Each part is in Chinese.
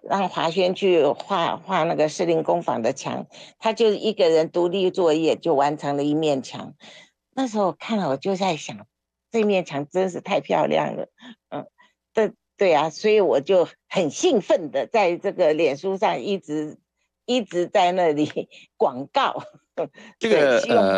让华轩去画那个士林工坊的墙，他就一个人独立作业就完成了一面墙。那时候看了我就在想，这面墙真是太漂亮了，嗯，对啊，所以我就很兴奋的在这个脸书上一直在那里广告，对， 这个希望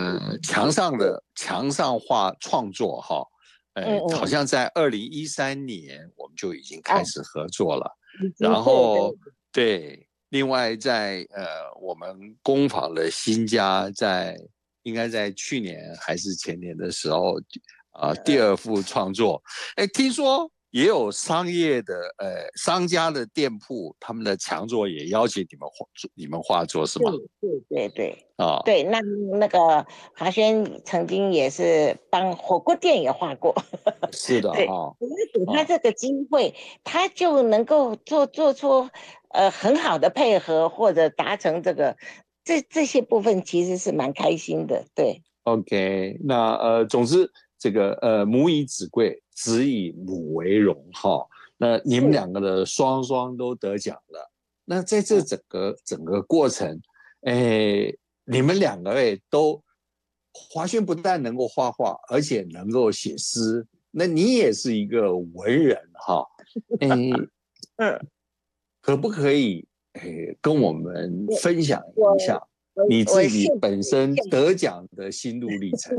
墙上画创作哈，好嗯像在2013年我们就已经开啊， 始合作了， 已经然后对，另外在我们工坊的新家应该在去年还是前年的时候第二幅创作，听说也有商家的店铺，他们的墙作也邀请你们画作是吗？ 对啊， 对，那个华轩曾经也是帮火锅店也画过， 是的对， 哈， 只是给他啊， 这个机会，他就能够做出很好的配合，或者达成这些部分，其实是蛮开心的，对。 OK，那总之这个母以子贵，子以母为荣哈。那你们是， 两个的双双都得奖了。那在这嗯整个过程，哎，你们两个都，华轩不但能够画画，而且能够写诗。那你也是一个文人哈，哎， 嗯， 可不可以跟我们我分享一下我你自己我现本身得奖的心路历程？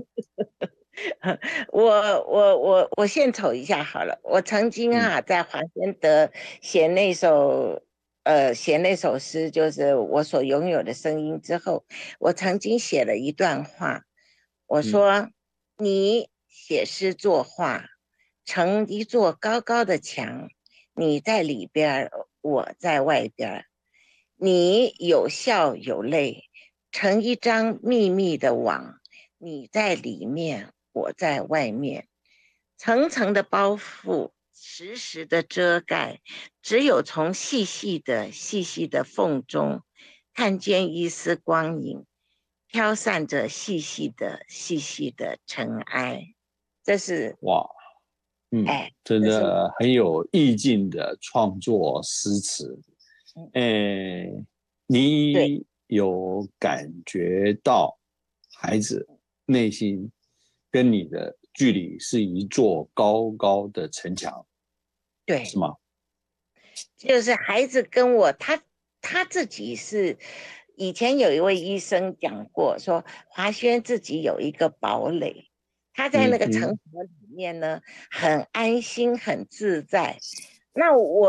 我献丑一下好了。我曾经嗯在华先德写那首写那首诗，就是我所拥有的声音之后，我曾经写了一段话，我嗯说你写诗作画，成一座高高的墙，你在里边儿，我在外边儿，你有笑有泪，成一张密密的网，你在里面。我在外面，层层的包覆，实时的遮盖，只有从细细的缝中，看见一丝光影，飘散着细细的尘埃。这是， 哇， 哎， 真这是我， 的很有意境的创作诗词。 嗯， 诶， 对你有感觉到孩子内心跟你的距离是一座高高的城墙，是对， 吗？ 就是孩子跟我，他自己是以前有一位医生讲过，说华轩自己有一个堡垒，他在那个城嗯嗯堡里面呢，很安心，很自在。那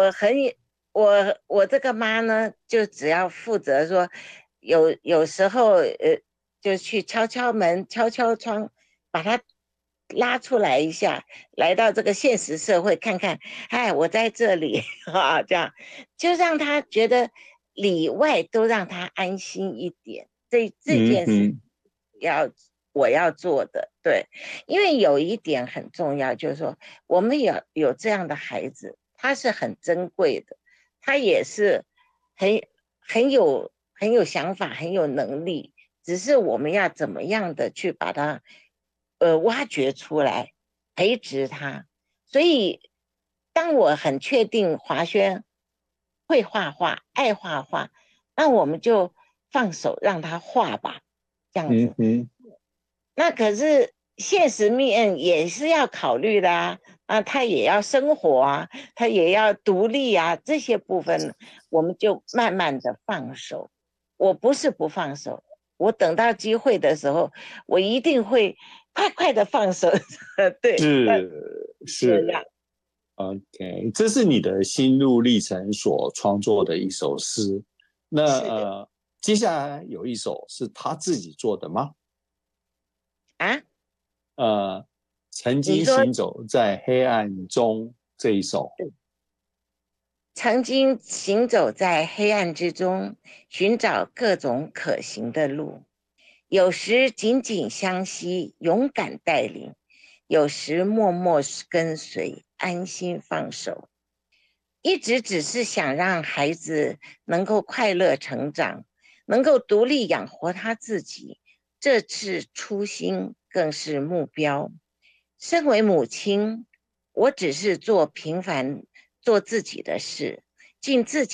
我这个妈呢，就只要负责说，有时候就去敲敲门、敲敲窗，把他拉出来一下，来到这个现实社会看看，哎，我在这里啊，这样就让他觉得里外都让他安心一点。这件事嗯嗯我要做的，对，因为有一点很重要，就是说我们有这样的孩子，他是很珍贵的，他也是很很有想法，很有能力，只是我们要怎么样的去把它挖掘出来，培植他。所以，当我很确定华轩会画画、爱画画，那我们就放手让他画吧，这样子。 嗯嗯那可是现实面也是要考虑的啊，他也要生活啊，他也要独立啊，这些部分我们就慢慢的放手。我不是不放手，我等到机会的时候，我一定会快快的放手。对，这样是 OK，这是你的心路历程所创作的一首诗。那是的接下来有一首是他自己做的吗？ 啊。 曾经你说行走在黑暗中这一首， 曾经行走在黑暗之中，寻找各种可行的路。有时紧紧相惜，勇敢带领；有时默默跟随，安心放手。一直只是想让孩子能够快乐成长，能够独立养活他自己，这是初心，更是目标。身为母亲，我只是做平凡，做自己的事，尽自己。